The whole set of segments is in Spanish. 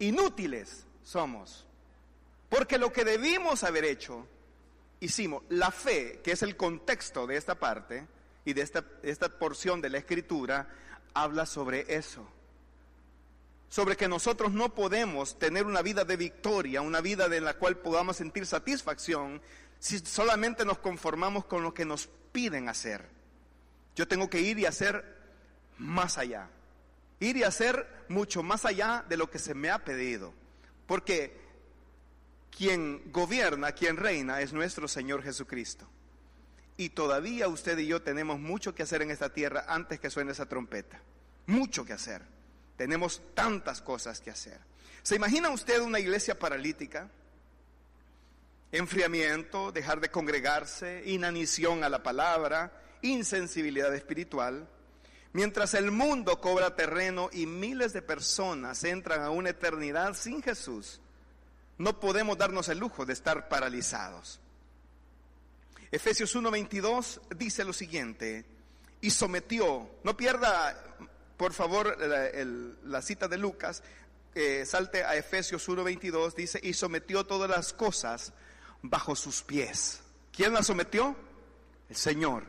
inútiles somos. Porque lo que debimos haber hecho, hicimos. La fe, que es el contexto de esta parte y de esta porción de la Escritura, habla sobre eso. Sobre que nosotros no podemos tener una vida de victoria, una vida de la cual podamos sentir satisfacción, si solamente nos conformamos con lo que nos piden hacer. Yo tengo que ir y hacer más allá. Ir y hacer mucho más allá de lo que se me ha pedido. Porque quien gobierna, quien reina, es nuestro Señor Jesucristo. Y todavía usted y yo tenemos mucho que hacer en esta tierra antes que suene esa trompeta. Mucho que hacer. Tenemos tantas cosas que hacer. ¿Se imagina usted una iglesia paralítica? Enfriamiento, dejar de congregarse, inanición a la palabra, insensibilidad espiritual. Mientras el mundo cobra terreno y miles de personas entran a una eternidad sin Jesús, no podemos darnos el lujo de estar paralizados. Efesios 1:22 dice lo siguiente: y sometió, no pierda por favor la cita de Lucas, salte a Efesios 1:22, dice, y sometió todas las cosas bajo sus pies. ¿Quién las sometió? El Señor.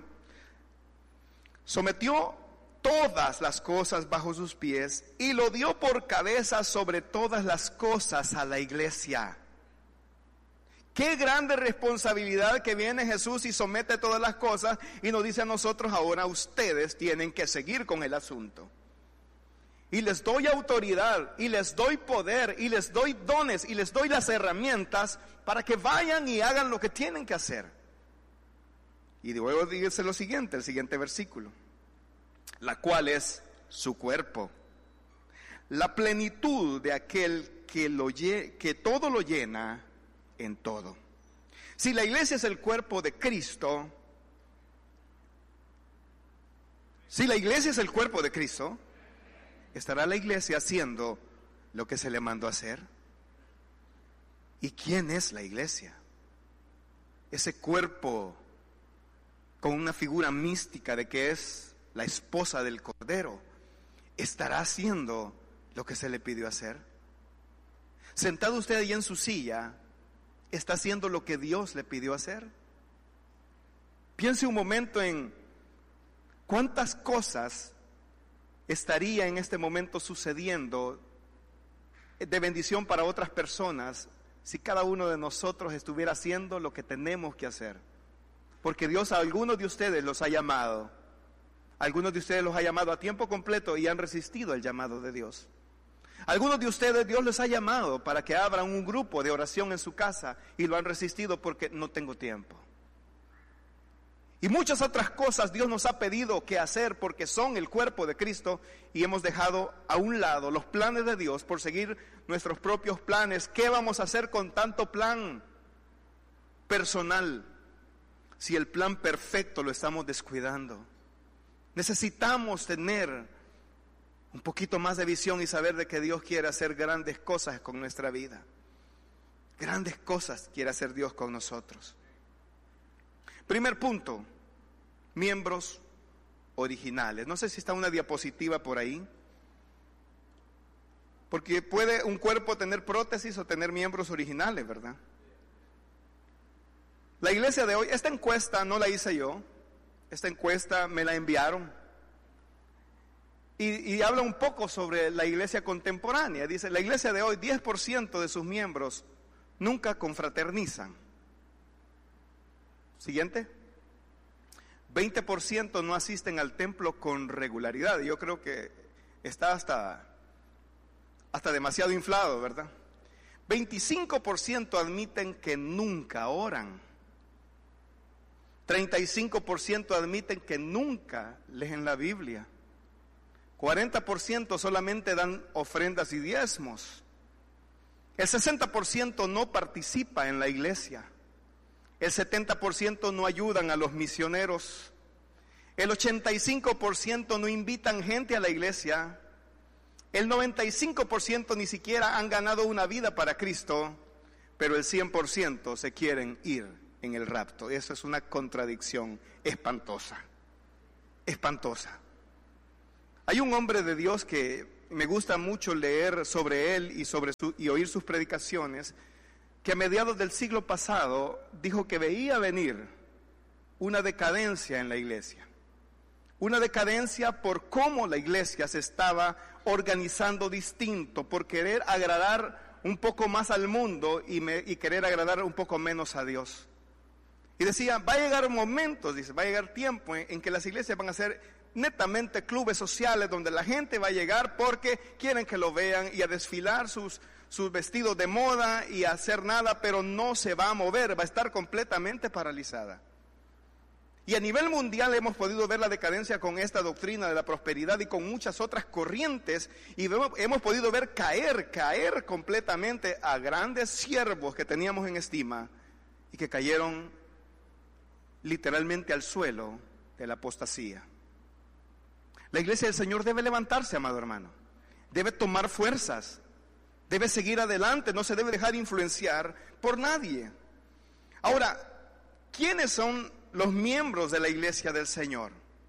Sometió todas las cosas bajo sus pies y lo dio por cabeza sobre todas las cosas a la iglesia. Qué grande responsabilidad que viene Jesús y somete todas las cosas y nos dice a nosotros: ahora ustedes tienen que seguir con el asunto. Y les doy autoridad, y les doy poder, y les doy dones, y les doy las herramientas para que vayan y hagan lo que tienen que hacer. Y luego dice lo siguiente, el siguiente versículo: la cual es su cuerpo, la plenitud de aquel que todo lo llena en todo. Si la iglesia es el cuerpo de Cristo, ¿estará la iglesia haciendo lo que se le mandó a hacer? ¿Y quién es la iglesia? Ese cuerpo con una figura mística de que es la esposa del Cordero, ¿estará haciendo lo que se le pidió hacer? Sentado usted ahí en su silla, ¿está haciendo lo que Dios le pidió hacer? Piense un momento en cuántas cosas estaría en este momento sucediendo de bendición para otras personas si cada uno de nosotros estuviera haciendo lo que tenemos que hacer. Porque Dios a algunos de ustedes los ha llamado. Algunos de ustedes los ha llamado a tiempo completo y han resistido el llamado de Dios. Algunos de ustedes Dios les ha llamado para que abran un grupo de oración en su casa y lo han resistido porque no tengo tiempo. Y muchas otras cosas Dios nos ha pedido que hacer porque son el cuerpo de Cristo y hemos dejado a un lado los planes de Dios por seguir nuestros propios planes. ¿Qué vamos a hacer con tanto plan personal si el plan perfecto lo estamos descuidando? Necesitamos tener un poquito más de visión y saber de que Dios quiere hacer grandes cosas con nuestra vida. Grandes cosas quiere hacer Dios con nosotros. Primer punto, miembros originales. No sé si está una diapositiva por ahí. Porque puede un cuerpo tener prótesis o tener miembros originales, ¿verdad? La iglesia de hoy, esta encuesta no la hice yo. Esta encuesta me la enviaron y habla un poco sobre la iglesia contemporánea. Dice, la iglesia de hoy, 10% de sus miembros nunca confraternizan. Siguiente. 20% no asisten al templo con regularidad. Yo creo que está hasta demasiado inflado, ¿verdad? 25% admiten que nunca oran. 35% admiten que nunca leen la Biblia. 40% solamente dan ofrendas y diezmos. El 60% no participa en la iglesia. El 70% no ayudan a los misioneros. El 85% no invitan gente a la iglesia. El 95% ni siquiera han ganado una vida para Cristo, pero el 100% se quieren ir en el rapto. Eso es una contradicción espantosa. Espantosa. Hay un hombre de Dios que me gusta mucho leer sobre él y oír sus predicaciones, que a mediados del siglo pasado dijo que veía venir una decadencia en la iglesia. Una decadencia por cómo la iglesia se estaba organizando distinto, por querer agradar un poco más al mundo y querer agradar un poco menos a Dios. Y decía, va a llegar momentos, dice, va a llegar tiempo en que las iglesias van a ser netamente clubes sociales donde la gente va a llegar porque quieren que lo vean y a desfilar sus vestidos de moda y a hacer nada, pero no se va a mover, va a estar completamente paralizada. Y a nivel mundial hemos podido ver la decadencia con esta doctrina de la prosperidad y con muchas otras corrientes, y hemos podido ver caer completamente a grandes siervos que teníamos en estima y que cayeron literalmente al suelo de la apostasía. La iglesia del Señor debe levantarse, amado hermano, debe tomar fuerzas, debe seguir adelante, no se debe dejar influenciar por nadie. Ahora, ¿quiénes son los miembros de la iglesia del Señor?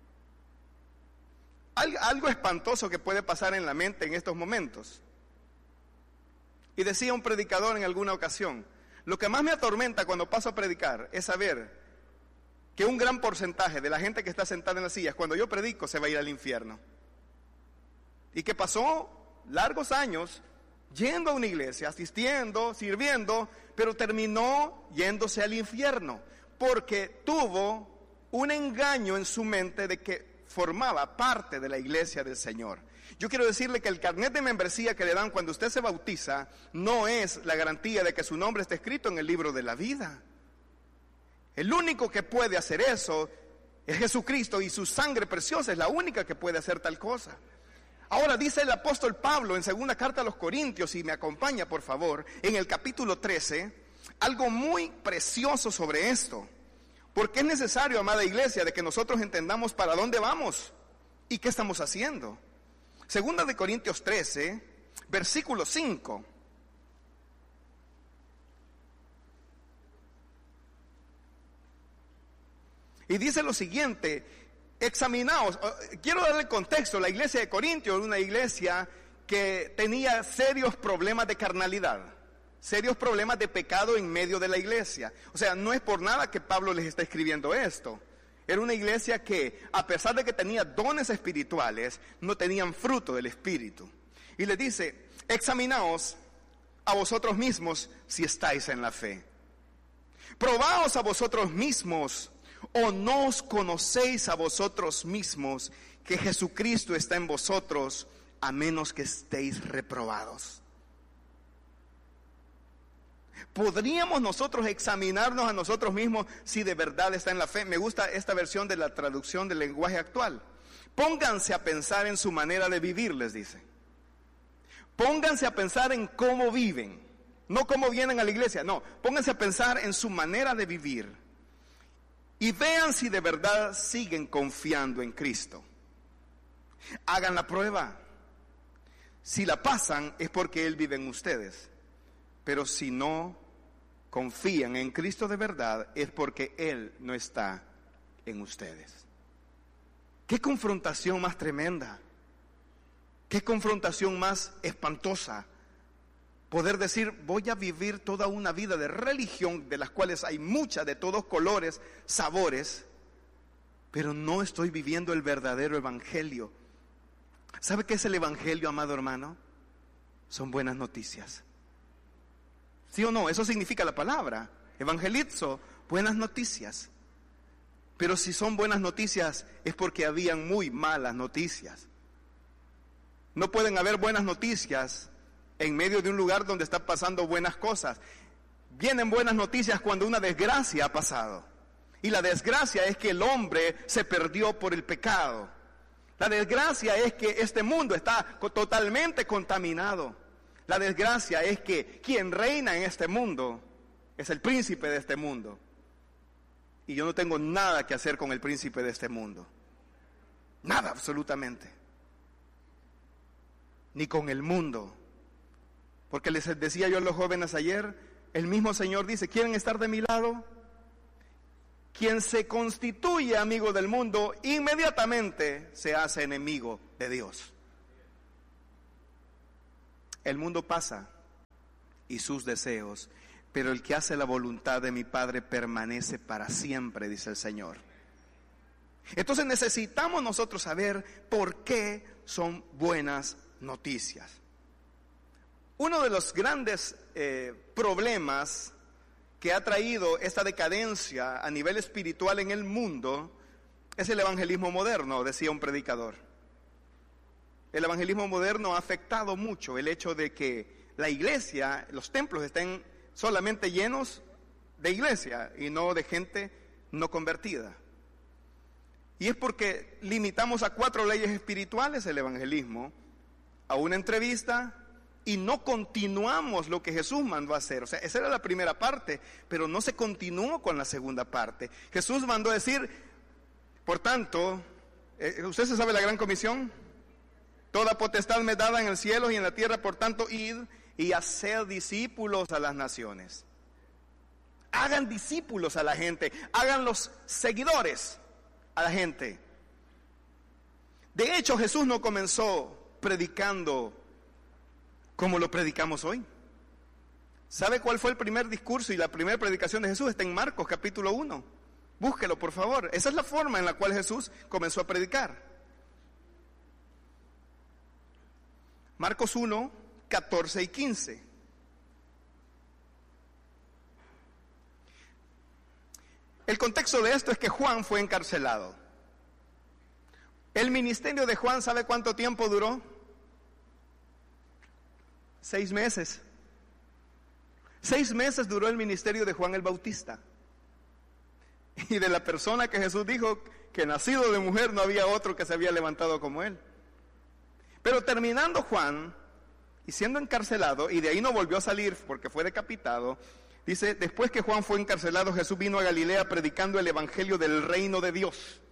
Algo espantoso que puede pasar en la mente en estos momentos. Y decía un predicador en alguna ocasión, lo que más me atormenta cuando paso a predicar es saber que un gran porcentaje de la gente que está sentada en las sillas, cuando yo predico, se va a ir al infierno. Y que pasó largos años yendo a una iglesia, asistiendo, sirviendo, pero terminó yéndose al infierno, porque tuvo un engaño en su mente de que formaba parte de la iglesia del Señor. Yo quiero decirle que el carnet de membresía que le dan cuando usted se bautiza no es la garantía de que su nombre esté escrito en el libro de la vida. El único que puede hacer eso es Jesucristo, y su sangre preciosa es la única que puede hacer tal cosa. Ahora dice el apóstol Pablo en segunda carta a los Corintios, y me acompaña por favor, en el capítulo 13, algo muy precioso sobre esto. Porque es necesario, amada iglesia, de que nosotros entendamos para dónde vamos y qué estamos haciendo. Segunda de Corintios 13, versículo 5. Y dice lo siguiente, examinaos. Quiero darle contexto, la iglesia de Corintios era una iglesia que tenía serios problemas de carnalidad, serios problemas de pecado en medio de la iglesia. O sea, no es por nada que Pablo les está escribiendo esto. Era una iglesia que, a pesar de que tenía dones espirituales, no tenían fruto del Espíritu. Y le dice, examinaos a vosotros mismos si estáis en la fe. Probaos a vosotros mismos, o no os conocéis a vosotros mismos que Jesucristo está en vosotros, a menos que estéis reprobados. ¿Podríamos nosotros examinarnos a nosotros mismos si de verdad está en la fe? Me gusta esta versión de la traducción del lenguaje actual. Pónganse a pensar en su manera de vivir, les dice. Pónganse a pensar en cómo viven, no cómo vienen a la iglesia, no. Pónganse a pensar en su manera de vivir y vean si de verdad siguen confiando en Cristo. Hagan la prueba. Si la pasan es porque Él vive en ustedes. Pero si no confían en Cristo de verdad, es porque Él no está en ustedes. ¡Qué confrontación más tremenda! ¡Qué confrontación más espantosa! Poder decir, voy a vivir toda una vida de religión, de las cuales hay muchas, de todos colores, sabores, pero no estoy viviendo el verdadero evangelio. ¿Sabe qué es el evangelio, amado hermano? Son buenas noticias. ¿Sí o no? Eso significa la palabra. Evangelizo, buenas noticias. Pero si son buenas noticias es porque habían muy malas noticias. No pueden haber buenas noticias en medio de un lugar donde están pasando buenas cosas. Vienen buenas noticias cuando una desgracia ha pasado. Y la desgracia es que el hombre se perdió por el pecado. La desgracia es que este mundo está totalmente contaminado. La desgracia es que quien reina en este mundo es el príncipe de este mundo. Y yo no tengo nada que hacer con el príncipe de este mundo. Nada, absolutamente. Ni con el mundo. Porque les decía yo a los jóvenes ayer, el mismo Señor dice, ¿quieren estar de mi lado? Quien se constituye amigo del mundo, inmediatamente se hace enemigo de Dios. El mundo pasa y sus deseos, pero el que hace la voluntad de mi Padre permanece para siempre, dice el Señor. Entonces necesitamos nosotros saber por qué son buenas noticias. Uno de los grandes problemas que ha traído esta decadencia a nivel espiritual en el mundo es el evangelismo moderno, decía un predicador. El evangelismo moderno ha afectado mucho el hecho de que la iglesia, los templos estén solamente llenos de iglesia y no de gente no convertida. Y es porque limitamos a 4 leyes espirituales el evangelismo, a una entrevista, y no continuamos lo que Jesús mandó a hacer. O sea, esa era la primera parte, pero no se continuó con la segunda parte. Jesús mandó a decir, por tanto, ¿usted se sabe la gran comisión? Toda potestad me es dada en el cielo y en la tierra, por tanto, id y hacer discípulos a las naciones. Hagan discípulos a la gente, háganlos seguidores a la gente. De hecho, Jesús no comenzó predicando como lo predicamos hoy. ¿Sabe cuál fue el primer discurso y la primera predicación de Jesús? Está en Marcos capítulo 1. Búsquelo, por favor. Esa es la forma en la cual Jesús comenzó a predicar. Marcos 1, 14 y 15. El contexto de esto es que Juan fue encarcelado. El ministerio de Juan, ¿sabe cuánto tiempo duró? 6 meses. 6 meses duró el ministerio de Juan el Bautista. Y de la persona que Jesús dijo que nacido de mujer no había otro que se había levantado como él. Pero terminando Juan y siendo encarcelado, y de ahí no volvió a salir porque fue decapitado, dice, después que Juan fue encarcelado, Jesús vino a Galilea predicando el evangelio del reino de Dios